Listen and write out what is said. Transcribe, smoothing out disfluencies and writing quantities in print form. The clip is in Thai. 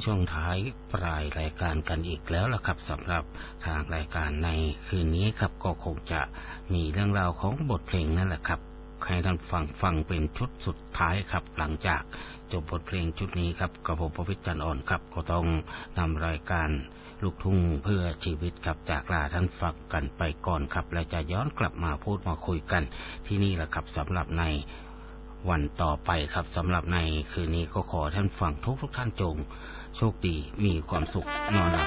ช่วงท้ายปลายรายการกันอีกแล้วล่ะครับสำหรับทางรายการในคืนนี้ครับก็คงจะมีเรื่องราวของบทเพลงนั่นแหละครับให้ท่านฟังเป็นชุดสุดท้ายครับหลังจากจบบทเพลงชุดนี้ครับกระผมประวิตรจันทร์อ่อนครับก็ต้องนำรายการลูกทุ่งเพื่อชีวิตครับจากลาท่านฟังกันไปก่อนครับและจะย้อนกลับมาพูดมาคุยกันที่นี่แหละครับสำหรับในวันต่อไปครับสำหรับในคืนนี้ก็ขอท่านฟังทุกท่านจงโชคดีมีความสุขนอนหลับ